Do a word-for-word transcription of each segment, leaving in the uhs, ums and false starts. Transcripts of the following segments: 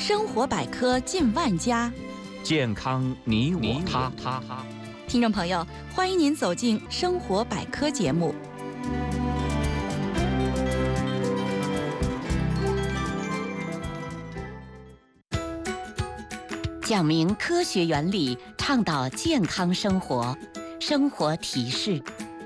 生活百科近万家， 健康你我他。 听众朋友，欢迎您走进生活百科节目。讲明科学原理，倡导健康生活。生活提示。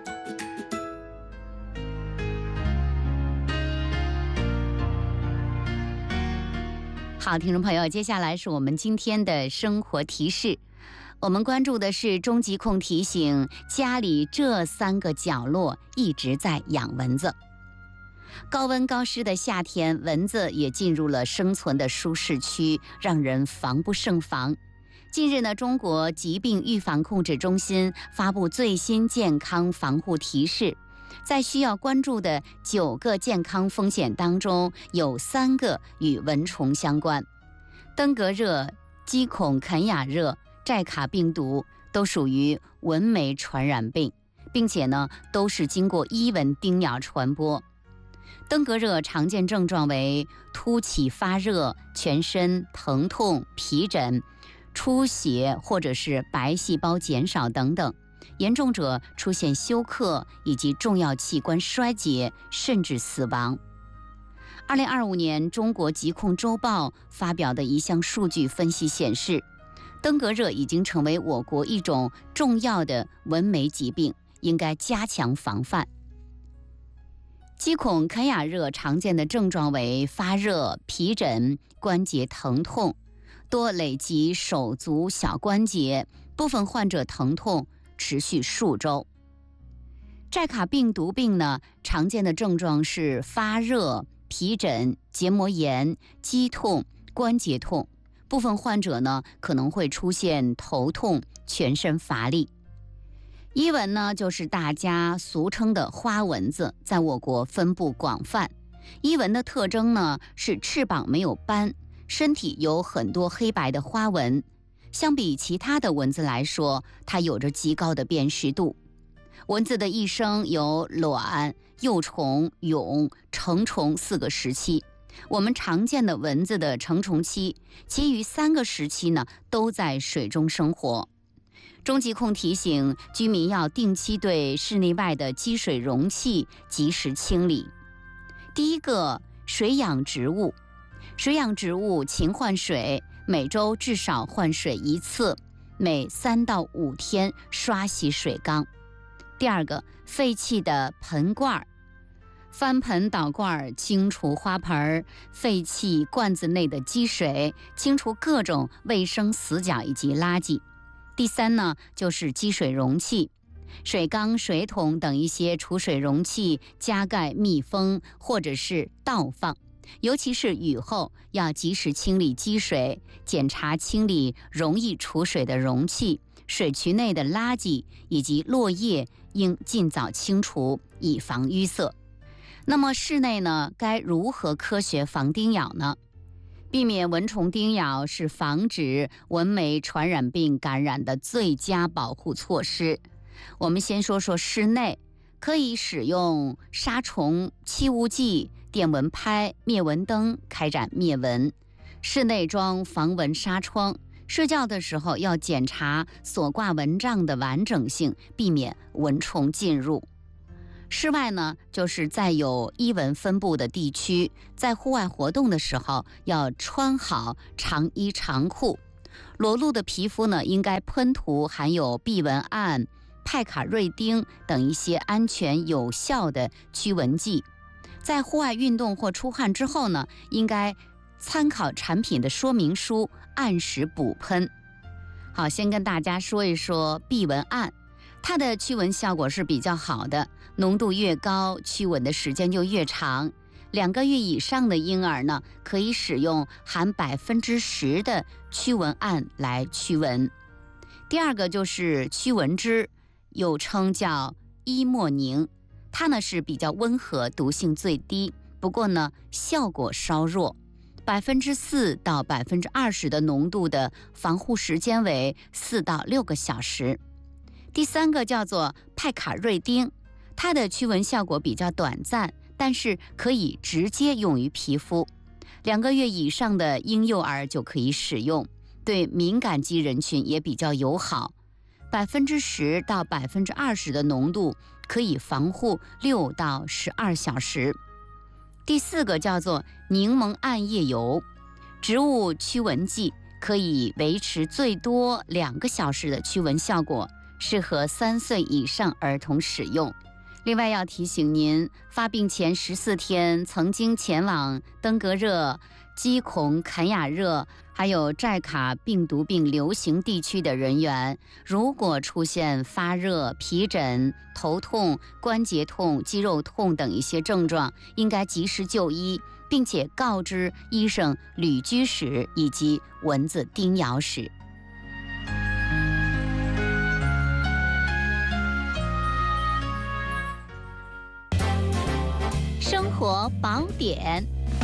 好，听众朋友，接下来是我们今天的生活提示。我们关注的是中疾控提醒，家里这三个角落一直在养蚊子。高温高湿的夏天，蚊子也进入了生存的舒适区，让人防不胜防。近日呢，中国疾病预防控制中心发布最新健康防护提示，在需要关注的九个健康风险当中，有三个与蚊虫相关。登革热、鸡孔肯雅热、寨卡病毒都属于蚊媒传染病，并且呢，都是经过伊蚊叮咬传播。登革热常见症状为突起发热、全身疼痛、皮疹、出血或者是白细胞减少等等，严重者出现休克以及重要器官衰竭，甚至死亡。二零二五年中国疾控周报发表的一项数据分析显示，登革热已经成为我国一种重要的蚊媒疾病，应该加强防范。鸡孔肯雅热常见的症状为发热、皮疹、关节疼痛，多累及手足小关节，部分患者疼痛持续数周。寨卡病毒病呢，常见的症状是发热、皮疹、结膜炎、肌痛、关节痛，部分患者呢可能会出现头痛、全身乏力。伊蚊呢，就是大家俗称的花蚊子，在我国分布广泛。伊蚊的特征呢是翅膀没有斑，身体有很多黑白的花纹。相比其他的蚊子来说，它有着极高的辨识度。蚊子的一生有卵、幼虫、蛹、成虫四个时期。我们常见的蚊子的成虫期，其余三个时期呢都在水中生活。中疾控提醒居民要定期对室内外的积水容器及时清理。第一个，水养植物。水养植物勤换水，每周至少换水一次，每三到五天刷洗水缸。第二个，废弃的盆罐，翻盆倒罐清除花盆、废弃罐子内的积水，清除各种卫生死角以及垃圾。第三呢，就是积水容器，水缸、水桶等一些储水容器加盖密封或者是倒放，尤其是雨后要及时清理积水，检查清理容易储水的容器，水渠内的垃圾以及落叶应尽早清除，以防淤塞。那么室内呢，该如何科学防叮咬呢？避免蚊虫叮咬是防止蚊媒传染病感染的最佳保护措施。我们先说说室内，可以使用杀虫气雾剂、电蚊拍、灭蚊灯开展灭蚊。室内装防蚊纱窗，睡觉的时候要检查所挂蚊帐的完整性，避免蚊虫进入。室外呢，就是在有伊蚊分布的地区，在户外活动的时候要穿好长衣长裤。裸露的皮肤呢，应该喷涂含有避蚊胺、派卡瑞丁等一些安全有效的驱蚊剂。在户外运动或出汗之后呢，应该参考产品的说明书，按时补喷。好，先跟大家说一说避蚊胺。它的驱蚊效果是比较好的，浓度越高，驱蚊的时间就越长。两个月以上的婴儿呢，可以使用含百分之十的驱蚊胺来驱蚊。第二个就是驱蚊汁，又称叫伊莫宁，它呢是比较温和，毒性最低，不过呢效果稍弱。百分之四到百分之二十的浓度的防护时间为四到六个小时。第三个叫做派卡瑞丁，它的驱蚊效果比较短暂，但是可以直接用于皮肤。 两个月以上的婴幼儿就可以使用，对敏感肌人群也比较友好。百分之十到百分之二十的浓度可以防护六到十二小时。第四个叫做柠檬桉叶油，植物驱蚊剂，可以维持最多两个小时的驱蚊效果，适合三岁以上儿童使用。另外要提醒您，发病前十四天曾经前往登革热、鸡孔坎亚热还有寨卡病毒病流行地区的人员，如果出现发热、皮疹、头痛、关节痛、肌肉痛等一些症状，应该及时就医，并且告知医生旅居史以及蚊子叮咬史。生活宝典。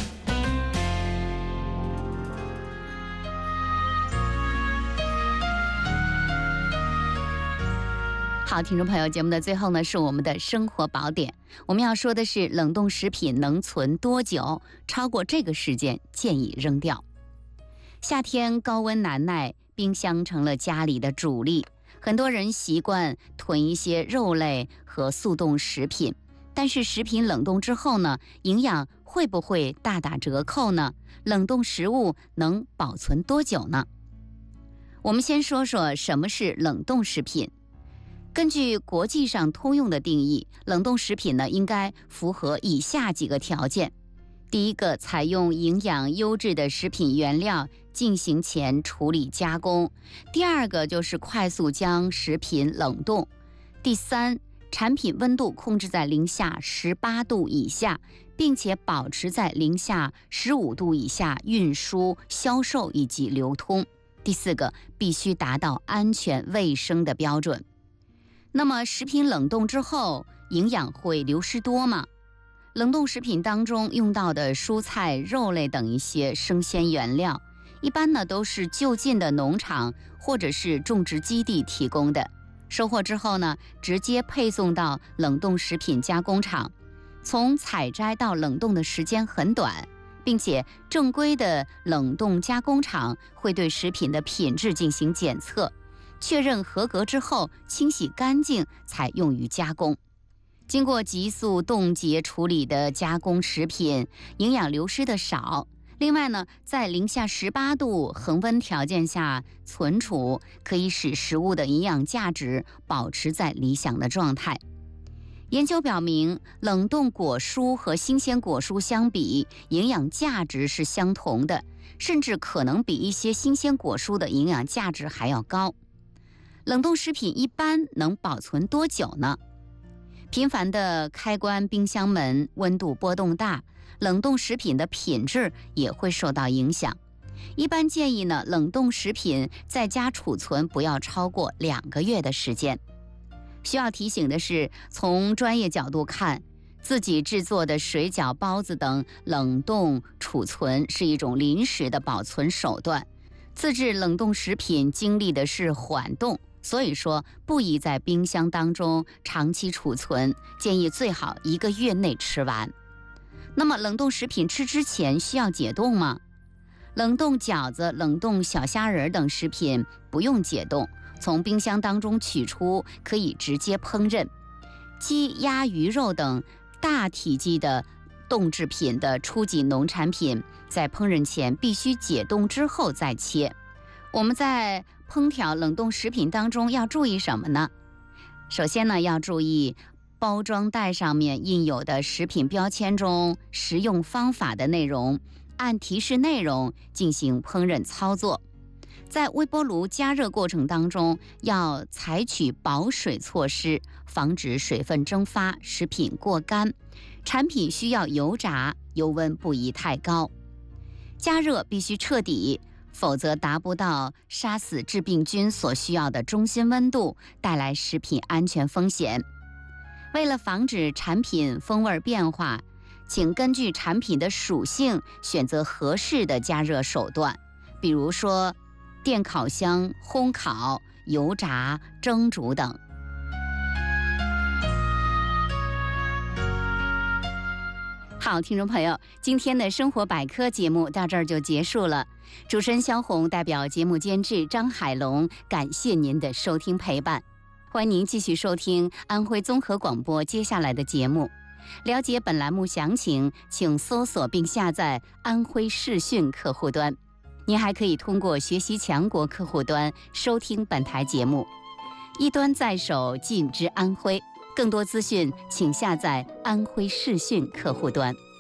好，听众朋友，节目的最后呢是我们的生活宝典。我们要说的是冷冻食品能存多久？超过这个时间建议扔掉。夏天高温难耐，冰箱成了家里的主力，很多人习惯囤一些肉类和速冻食品。但是食品冷冻之后呢，营养会不会大打折扣呢？冷冻食物能保存多久呢？我们先说说什么是冷冻食品。根据国际上通用的定义，冷冻食品呢应该符合以下几个条件：第一个，采用营养优质的食品原料进行前处理加工；第二个就是快速将食品冷冻；第三，产品温度控制在零下十八度以下，并且保持在零下十五度以下运输、销售以及流通。第四个，必须达到安全卫生的标准。那么食品冷冻之后，营养会流失多吗？冷冻食品当中用到的蔬菜、肉类等一些生鲜原料，一般呢都是就近的农场或者是种植基地提供的。收获之后呢，直接配送到冷冻食品加工厂，从采摘到冷冻的时间很短，并且正规的冷冻加工厂会对食品的品质进行检测，确认合格之后清洗干净才用于加工。经过急速冻结处理的加工食品，营养流失的少。另外呢，在零下十八度恒温条件下存储，可以使食物的营养价值保持在理想的状态。研究表明，冷冻果蔬和新鲜果蔬相比，营养价值是相同的，甚至可能比一些新鲜果蔬的营养价值还要高。冷冻食品一般能保存多久呢？频繁的开关冰箱门，温度波动大，冷冻食品的品质也会受到影响。一般建议呢，冷冻食品在家储存不要超过两个月的时间。需要提醒的是，从专业角度看，自己制作的水饺、包子等冷冻储存是一种临时的保存手段。自制冷冻食品经历的是缓冻，所以说不宜在冰箱当中长期储存，建议最好一个月内吃完。那么冷冻食品吃之前需要解冻吗？冷冻饺子、冷冻小虾仁等食品不用解冻，从冰箱当中取出可以直接烹饪。鸡、鸭、鱼肉等大体积的冻制品的初级农产品，在烹饪前必须解冻之后再切。我们在烹调冷冻食品当中要注意什么呢？首先呢，要注意包装袋上面印有的食品标签中食用方法的内容，按提示内容进行烹饪操作。在微波炉加热过程当中，要采取保水措施，防止水分蒸发，食品过干。产品需要油炸，油温不宜太高。加热必须彻底，否则达不到杀死致病菌所需要的中心温度，带来食品安全风险。为了防止产品风味变化，请根据产品的属性选择合适的加热手段，比如说电烤箱、烘烤、油炸、蒸煮等。 好，听众朋友，今天的生活百科节目到这儿就结束了。主持人肖红代表节目监制张海龙，感谢您的收听陪伴。欢迎您继续收听安徽综合广播接下来的节目。了解本栏目详情，请搜索并下载安徽视讯客户端。您还可以通过学习强国客户端收听本台节目。一端在手，尽知安徽。更多资讯，请下载安徽视讯客户端。